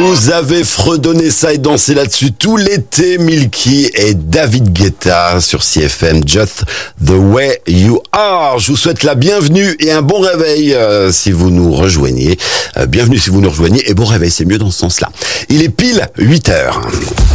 Vous avez fredonné ça et dansé là-dessus tout l'été, Milky et David Guetta sur CFM, Just the Way You Are. Je vous souhaite la bienvenue et un bon réveil si vous nous rejoignez. Bienvenue si vous nous rejoignez et bon réveil, c'est mieux dans ce sens-là. Il est pile 8 heures.